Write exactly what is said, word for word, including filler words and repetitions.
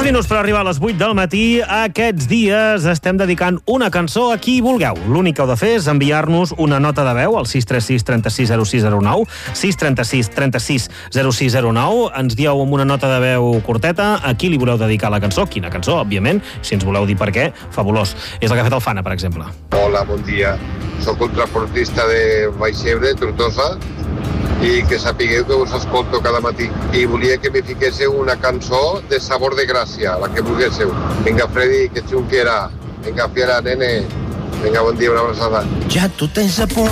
minuts per arribar a les vuit del matí. Aquests dies estem dedicant una cançó a qui vulgueu. L'únic que heu de fer és enviar-nos una nota de veu al sis tres sis, trenta sis, zero sis zero nou, sis tres sis, trenta sis, zero sis zero nou. Ens dieu amb una nota de veu curteta a qui li voleu dedicar la cançó, quina cançó, òbviament. Si ens voleu dir per què, fabulós. És el que ha fet el Fana, per exemple. Hola, bon dia. Soc un transportista de Baixebre, Tortosa, i que sapigueu que us escolto cada matí. I volia que me fiquéssiu una cançó de Sabor de Gràcia, la que vulguéssiu. Vinga, Freddy, que xunquera. Vinga, fiera, nene. Vinga, bon dia, una abraçada. Ja tu tens a punt